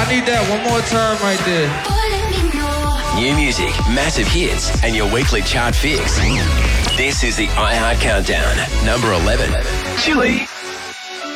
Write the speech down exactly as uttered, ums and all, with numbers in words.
I need that one more time right there. New music, massive hits, and your weekly chart fix. This is the iHeart Countdown. Number eleven. Chili.